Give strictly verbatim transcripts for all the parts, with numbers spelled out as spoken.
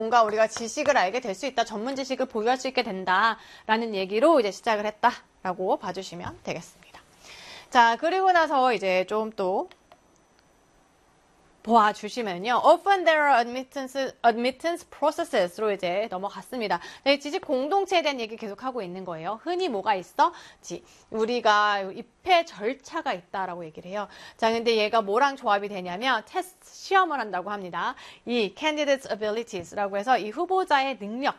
뭔가 우리가 지식을 알게 될 수 있다, 전문 지식을 보유할 수 있게 된다라는 얘기로 이제 시작을 했다라고 봐주시면 되겠습니다. 자, 그리고 나서 이제 좀 또 보아주시면요. Often there are admittance, admittance processes로 이제 넘어갔습니다. 네, 지식 공동체에 대한 얘기 계속 하고 있는 거예요. 흔히 뭐가 있어? 지, 우리가 입회 절차가 있다라고 얘기를 해요. 자, 근데 얘가 뭐랑 조합이 되냐면 테스트 시험을 한다고 합니다. 이 candidates abilities라고 해서 이 후보자의 능력,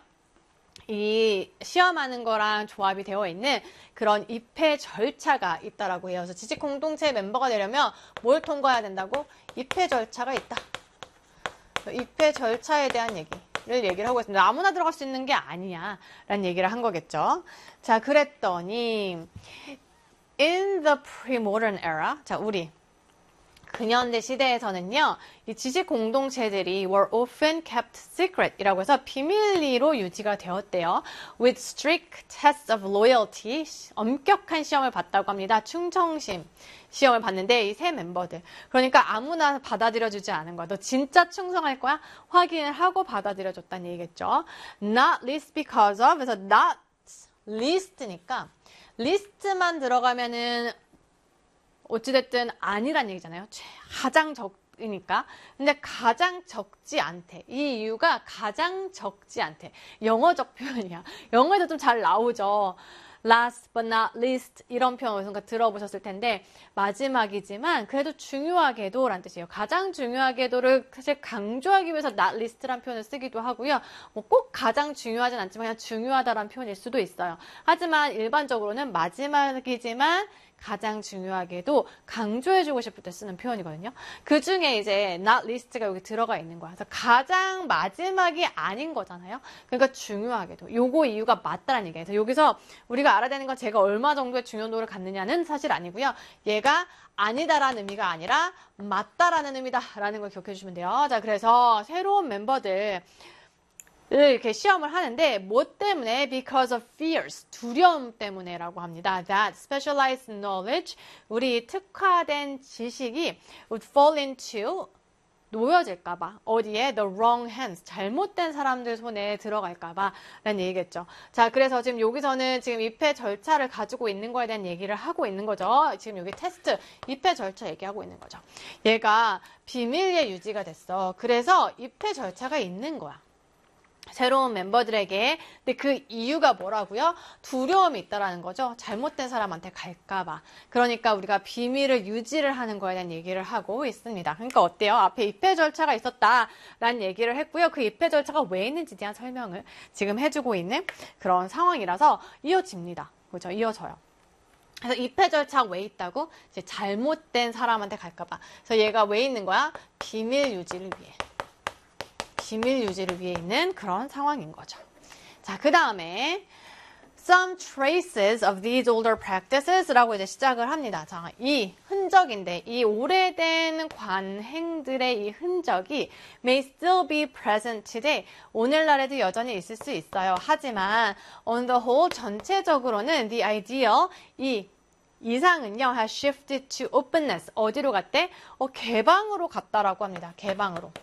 이 시험하는 거랑 조합이 되어 있는 그런 입회 절차가 있다라고 해요. 그래서 지식 공동체 멤버가 되려면 뭘 통과해야 된다고? 입회 절차가 있다. 입회 절차에 대한 얘기를 얘기를 하고 있습니다. 아무나 들어갈 수 있는 게 아니야 라는 얘기를 한 거겠죠. 자, 그랬더니 in the pre-modern era, 자, 우리 근현대 시대에서는요, 이 지식 공동체들이 were often kept secret 이라고 해서 비밀리로 유지가 되었대요. With strict tests of loyalty, 엄격한 시험을 봤다고 합니다. 충성심 시험을 봤는데 이 세 멤버들. 그러니까 아무나 받아들여주지 않은 거야. 너 진짜 충성할 거야? 확인을 하고 받아들여줬다는 얘기겠죠. Not least because of, 그래서 not least니까 리스트만 들어가면은 어찌됐든 아니란 얘기잖아요. 가장 적으니까. 근데 가장 적지 않대. 이 이유가 가장 적지 않대. 영어적 표현이야. 영어에도 좀 잘 나오죠. last but not least 이런 표현 어디선가 들어보셨을 텐데 마지막이지만 그래도 중요하게도 라는 뜻이에요. 가장 중요하게도를 사실 강조하기 위해서 not least라는 표현을 쓰기도 하고요. 뭐 꼭 가장 중요하진 않지만 그냥 중요하다라는 표현일 수도 있어요. 하지만 일반적으로는 마지막이지만 가장 중요하게도 강조해주고 싶을 때 쓰는 표현이거든요. 그 중에 이제 not least가 여기 들어가 있는 거야. 그래서 가장 마지막이 아닌 거잖아요. 그러니까 중요하게도. 요거 이유가 맞다라는 얘기예요. 그래서 여기서 우리가 알아야 되는 건 제가 얼마 정도의 중요도를 갖느냐는 사실 아니고요. 얘가 아니다라는 의미가 아니라 맞다라는 의미다라는 걸 기억해 주시면 돼요. 자, 그래서 새로운 멤버들 이렇게 시험을 하는데 뭐 때문에? Because of fears, 두려움 때문에라고 합니다. That specialized knowledge, 우리 특화된 지식이 would fall into, 놓여질까봐 어디에? The wrong hands, 잘못된 사람들 손에 들어갈까봐 라는 얘기겠죠. 자, 그래서 지금 여기서는 지금 입회 절차를 가지고 있는 거에 대한 얘기를 하고 있는 거죠. 지금 여기 테스트, 입회 절차 얘기하고 있는 거죠. 얘가 비밀리에 유지가 됐어. 그래서 입회 절차가 있는 거야. 새로운 멤버들에게. 근데 그 이유가 뭐라고요? 두려움이 있다라는 거죠. 잘못된 사람한테 갈까봐. 그러니까 우리가 비밀을 유지를 하는 거에 대한 얘기를 하고 있습니다. 그러니까 어때요? 앞에 입회 절차가 있었다라는 얘기를 했고요. 그 입회 절차가 왜 있는지에 대한 설명을 지금 해주고 있는 그런 상황이라서 이어집니다. 그렇죠? 이어져요. 그래서 입회 절차 왜 있다고? 이제 잘못된 사람한테 갈까봐. 그래서 얘가 왜 있는 거야? 비밀 유지를 위해. 비밀 유지를 위해 있는 그런 상황인 거죠. 자, 그 다음에 some traces of these older practices라고 이제 시작을 합니다. 자, 이 흔적인데 이 오래된 관행들의 이 흔적이 may still be present today. 오늘날에도 여전히 있을 수 있어요. 하지만 on the whole 전체적으로는 the ideal, 이 이상은요 has shifted to openness. 어디로 갔대? 어, 개방으로 갔다라고 합니다. 개방으로.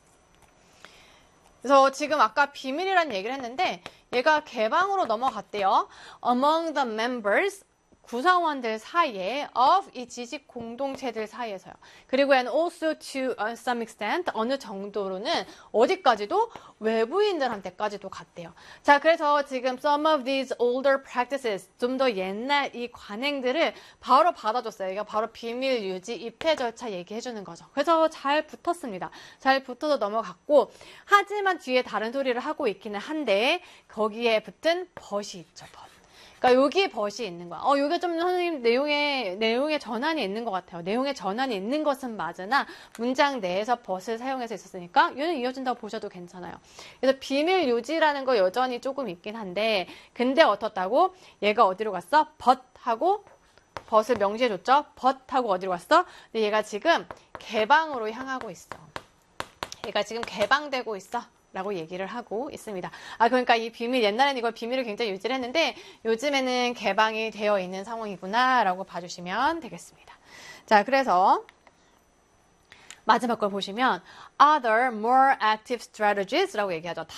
그래서 지금 아까 비밀이라는 얘기를 했는데 얘가 개방으로 넘어갔대요. Among the members, 구성원들 사이에 of 이 지식 공동체들 사이에서요. 그리고 and also to some extent 어느 정도로는 어디까지도 외부인들한테까지도 갔대요. 자, 그래서 지금 some of these older practices 좀 더 옛날 이 관행들을 바로 받아줬어요. 이거 바로 비밀 유지 입회 절차 얘기해 주는 거죠. 그래서 잘 붙었습니다. 잘 붙어서 넘어갔고 하지만 뒤에 다른 소리를 하고 있기는 한데 거기에 붙은 벗이 있죠. 벗. 그러니까 여기에 벗이 있는 거야. 어, 여기 좀 선생님 내용에 내용에 전환이 있는 것 같아요. 내용에 전환이 있는 것은 맞으나 문장 내에서 벗을 사용해서 있었으니까 얘는 이어진다고 보셔도 괜찮아요. 그래서 비밀 유지라는 거 여전히 조금 있긴 한데 근데 어떻다고? 얘가 어디로 갔어? 벗하고 벗을 명시해줬죠. 벗하고 어디로 갔어? 근데 얘가 지금 개방으로 향하고 있어. 얘가 지금 개방되고 있어. 라고 얘기를 하고 있습니다. 아, 그러니까 이 비밀, 옛날에는 이걸 비밀을 굉장히 유지를 했는데 요즘에는 개방이 되어 있는 상황이구나 라고 봐주시면 되겠습니다. 자, 그래서 마지막 걸 보시면 other more active strategies라고 얘기하죠.